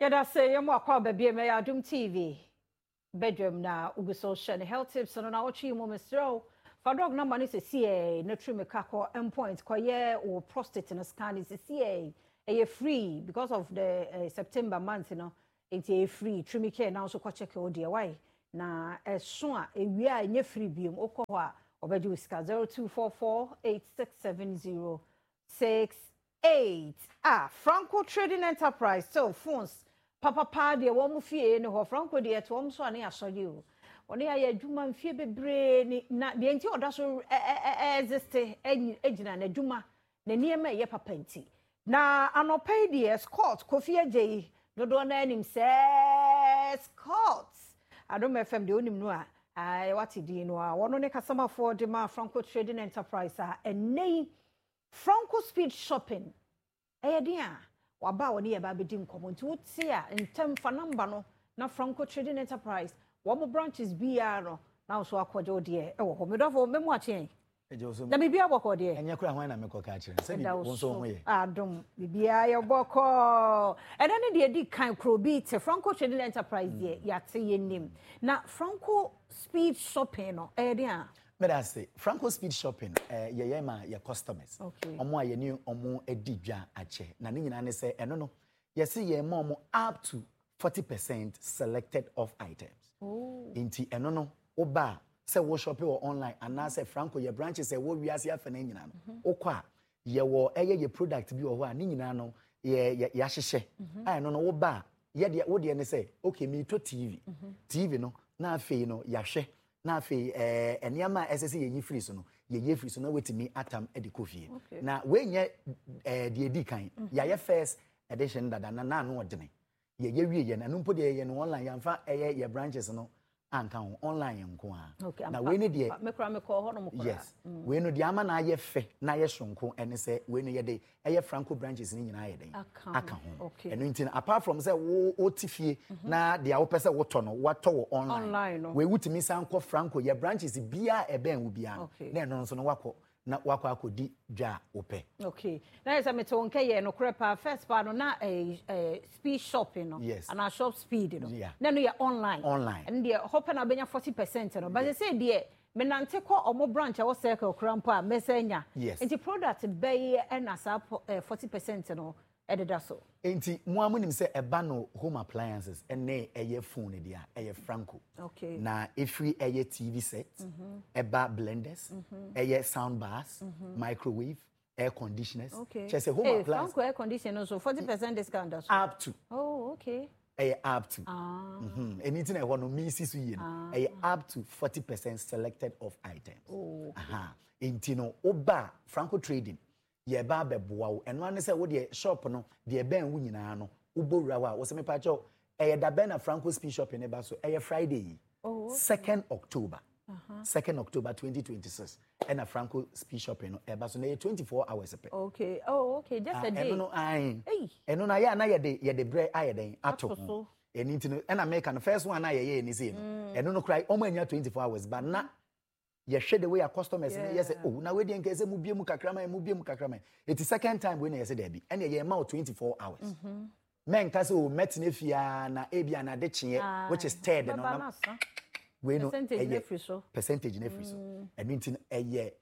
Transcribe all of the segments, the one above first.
Yada say yamo akwa baby me Adum TV bedroom na uguso share health tips no na ochi mo mesro fa dog number ni se na trim kako endpoint koye o prostate no scan is se free because of the September month it's free trim care now so ko check o de why na so a ewie a nye free biom okọ ho a obeji uska 0244867068 Franco Trading Enterprise so phones papa de wo mu fie ne ho Franco de to wo so ane asori o one ya adwuma mfie bebre ni na de enti oda so exist ejina na adwuma na niema ye papa nti na anopai de escort Kofi Agye dodo na anim se escort Adom FM de onim no a wati di no a wono ne customer for de ma Franco Trading Enterprise enei Franco Speed Shopping din a waba woni ye ba bedi nkomo nti wote a ntem fa number no na Franco Trading Enterprise wo mo branches BR no na so akoje ode wo ho medofo memu achen na bibia boko de enye kura hwan na mekoka akire se bi wonso ho ye Adom bibia ye boko ene de di kan krobi te Franco Trading Enterprise de yate yenim na Franco Speed Shopping no din a me da say Franco Speed Shopping ye ma your customers omo a ye ni omo edi dwa ache na ne nyina ne say eno no ye say ye ma omo up to 40% selected of items inti eno no oba say wo shop or online and na say Franco your branches say wo wiase afa na nyina no okwa ye wo ye product bi wo ho a ne nyina no ye hyehye eno no wo ba ye de wo de ne say okay me to TV no na afei no yahwe na afei eniama SSC ye free so no ye free so na wetimi atam edikofie na we nye de edi kan ya first edition dada na no odene ye wie ye na numpo de ye no online yamfa ye branches no anka ho online nko a na we ne de mekra meko ho no mokora yes we no de ama na ye fe na ye sonko ene se we no ye de ye Franco branches ni nyina ye den aka ho eno ntin apart from say wo otifie na de a wo pese wo to no wato wo online we wutimi san ko Franco ye branches bia eben wo bia na eno so no wako na wako akodi dwa ope na yesa meto nke ye no krepa first part no na speed shopping no and shop speed no na no ye online and the hope na benya 40% no but they say there menante ko omo branch a wo circle krampo a mesenya enti product be na sa 40% no ededa so enti mo amunim se eba no home appliances ene eye phone dia eye Franco na every eye TV set eba blenders eye sound bars microwave air conditioners just a home appliance Franco air conditioner so 40% discount also up to up to anything I want to me see so up to 40% selected of items enti no oba Franco Trading ye ba beboa wo eno ane se wo de shop no de ben wu nyina no ubowura wa wo se me pa cho da ben na Franco Speed Shopping e ba so Friday 2nd October 2nd October 2026 and a Franco Speed Shopping no e ba so na 24 hours pe just a day eno no eno na ya na ye de bre aye den ato eni ntino and American first one na ye ni say no eno no cry omo anya 24 hours but na ye share the way our customers yes na we dey nke say mu biem kakrama it is second time we na yes there be and ye ma 24 hours men ka say o metne fia na ebia na de chie which is third no we no percentage na free so and mean eye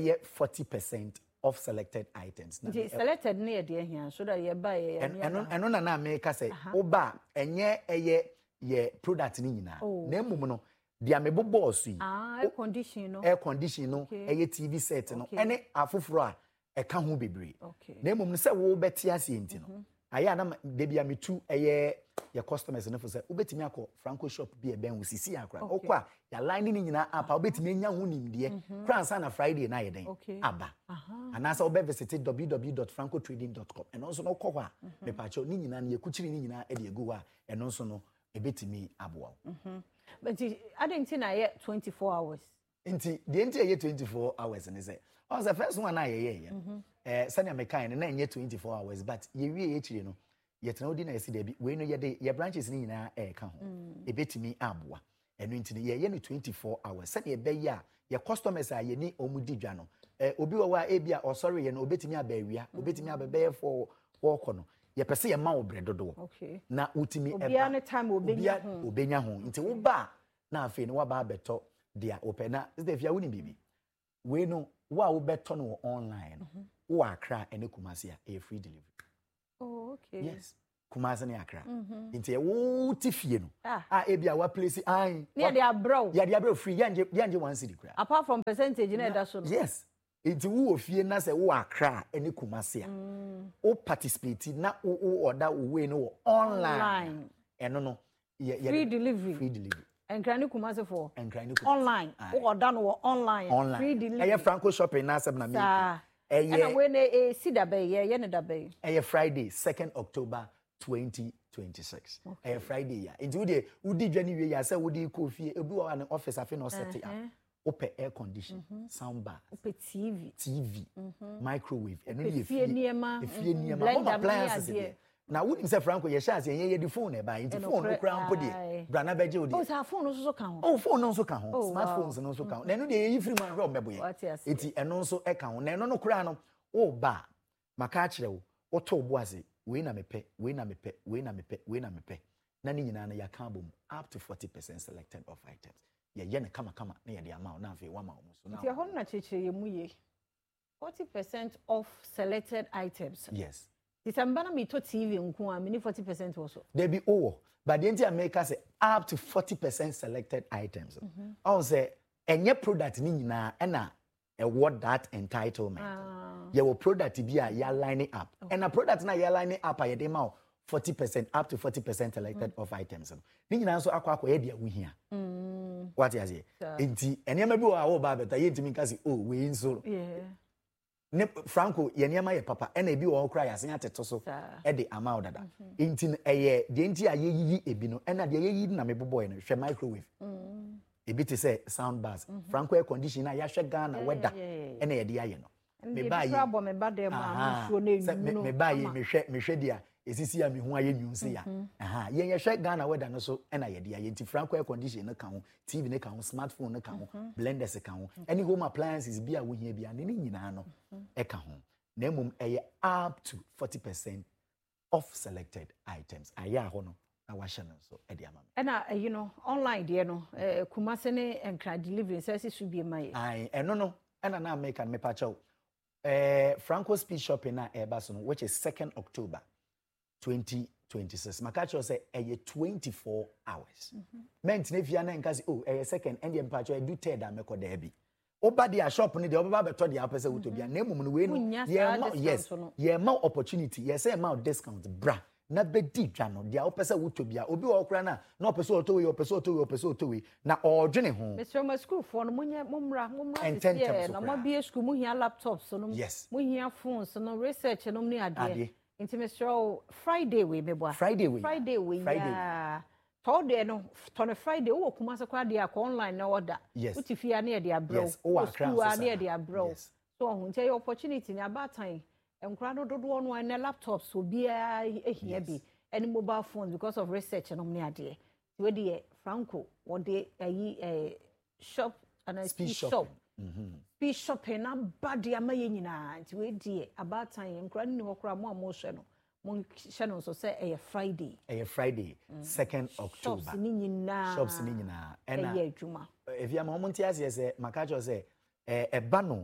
40% of selected items na selected na ye dey here so that ye buy eno na America say oba enye ye product ni nyina na emum no dia mebobo so air condition no eye TV set no ene afoforo a eka ho bebre na emum no se wo beti ase enti no aya na de bia metu eye your customers no for say obetimi akọ Franco shop bi e ben wo sisi akra okwa ya line ni nyina apa obetimi nya ho nimde kransa na Friday na ye den aba anasa obe visit www.francotrading.com and also no kọ a me pa cho ni nyina na ye kuchiri ni nyina e de egu a eno nso no ebetimi aboa but I didn't think I 24 hours. Inti the entire 24 hours and say. Oh, the first one I send me kind and then 24 hours, but ye we no. Yet no dinner see there we know your branches in na e ka ho. E betimi aboa. Eno inti ye 24 hours. Send ye be ya your customers are ye ni omudi dwa no. Obi wa e bia o sorry ye no obetimi abawia, obetimi abebe for walk no. ye pese ye ma wo bre dodo okay na utimi eba obia ne time obenya ho nti wo ba na afi ne wa ba beto dia open na is if ya woni bibi we no wo a wo beto no online wo Accra ene Kumasi a free delivery. Oh, okay. Yes. Kumasi ne Accra. Nti wo ti fie no. Ebia wa place an. Near their bro. Yeah, their bro free yanje 1 cedi kra. Apart from percentage na da so no. Yes. Nti wo ofie na se wo Accra ene Kumasi a. O participate na o order wo we no online. Eno no. Free delivery. Free delivery. Enkrani Kumasi for. Enkrani Kumasi. Online. O order no online. Free delivery. Franco shopping na asem na me. And when a see that bay, yeah, that bay. Friday, 2nd October 2026. Friday, yeah. Into the Udi January, I said, would you coffee a blue an office? I feel no set up. Open air condition, sound bar, TV, microwave, and if you near my appliances. Now, wouldn't say Franco, your chance, and ye the phone by into phone, no crown put it. Brana Bejo. Oh, our phone also count. Oh, phone also count. Smartphones and also count. Then you free man rob me. It's and also account. No crown. Oh, ba. Macachero, or to boise. We na me pe. Nani na ya carbon up to 40% selected of items. Yeah, yena kama near the amount now for 1 month. So now. 40% of selected items. Yes. December na me to TV nko a me 40% also. There be but the entire maker say up to 40% selected items. I say any product ni nyina na award that entitlement. Your product be a ya lining up. And a product na ya lining up a dey ma 40% up to 40% selected of items. Ni nyina so akwa ye dia wo hia. What you say? Enti enema bi wo ba beta ye ntimi ka say we nso. Yeah. Ne Franco ye niam ye papa e na ebi wo kra ya sen ateto so e de amount dada enti eye de enti aye yiyi ebi no e na de ye yiyi na me boboy no hwe microwave ebi te say sound bars Franco air condition na ya hwe Ghana weather e na ye de aye no me ba yi me ba de ma so na enyu no me ba yi me hwe dia esisi ya me hu aye nwunse ya ye ye hwe Ghana weather no so e na ye de aye enti Franco air condition na ka ho TV na ka ho smartphone na ka ho blenders ka ho any home appliances bi a wo hia bi a ne nyina no eka ho na emum up to 40% of selected items aya ho no na wa hye no so e de ama me you know online there no Kumasi ne enkra delivery services should be my eno no ena na make and me pa chow Franco Speed Shopping na eba so no which is 2nd October 2026 makacho say 24 hours meant ne via na nka say second and the pa chow do third am ko da bi oba dia shop ni de oba beto dia pese wutobia na emum no we no ye ma opportunity ye say ma discount bra na bedi dwa no dia opese wutobia obi wo kra na opese otowe na odwene ho Mr. My school for no mumra na mo bia school mu hia laptops no mu hia phones no research no ni ade nti Mr. Friday we beboa Friday we yeah told no on a Friday wo Kumasi kwa dia ko online na order uti fia na dia bro school na dia bro so ho ntia opportunity ni about time enkra no dodo no na laptops obia ehia bi any mobile phones because of research no me ade we dey Franco what dey shop and speed shop speed shopping na bad ya ma nyina nti we dey about time enkra ni ho kra mo hwe no mon channel so say Friday 2nd October shops ni nyina ena adwuma if ya ma mo ntia say makacho say eba no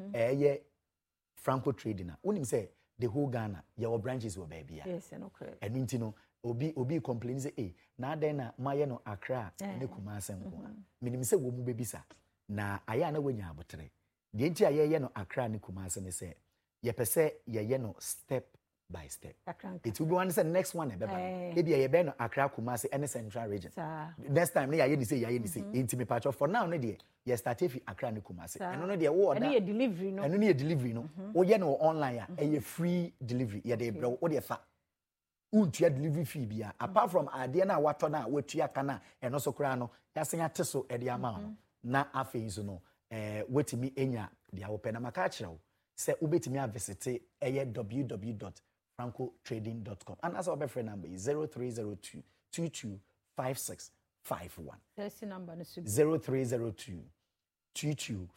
Franco Trading na unim say the whole Ghana your branches were baby yes no correct and nti no obi complain say na den na maye no Accra ne Kumasi nko minim say wo mu bebisa na aya na wanya abotre de nti aye no Accra ne Kumasi ne say ye pese ye no step by step it will be one say next one maybe ye be no Accra Kumasi any central region next time na ye ni say nti me patch for now no de ye start if Accra ne Kumasi eno no de wo order eno ye delivery no wo ye no online a free delivery ye de bro wo de fa untua delivery fee bia apart from ade na wato na watua kana eno so kra no yasen ate so e de ama no na afei so no wetimi enya de awopɛ na maka kyerɛw sɛ wobetimi a visit www.francotrading.com and as our friend number is 0302 225651 that's the number 0302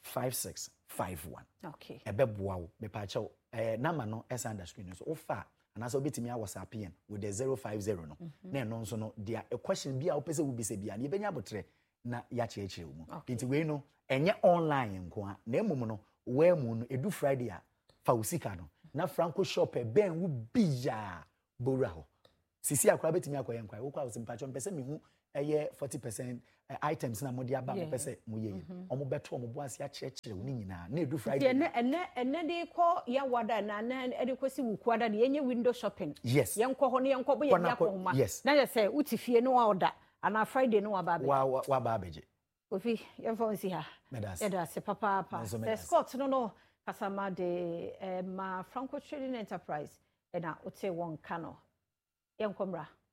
225651 okay ebeboa wo me pa kyɛw number no esa under screen so ofa and as obetimi a WhatsApp yen with the 050 no na no nso no dia a question bi a opese wo bi se bia na ye benya botre na ya chechire mu nti we no enye online nko a na emum no we mu no edu Friday a fa usika no na Franco shop e ben wo biya bora ho sisi akwa betimi akoye nkwa wo kwa wo simpacho mpese me hu eye 40% items na modi aba mo pese mo ye omo beto omo bo ase a chechire wo ni nyina na edu Friday ene de ko ya wada na ede ko si wukwada de yenye window shopping yes yenko ho ne yenko bo ye yakoma na ye say uti fie no wa oda ana Friday no wa ba be wa ba beje ofi yenfo nsi ha eda se papa the Scott no kasama de ma Franco Trading Enterprise na ote won kano yenkomra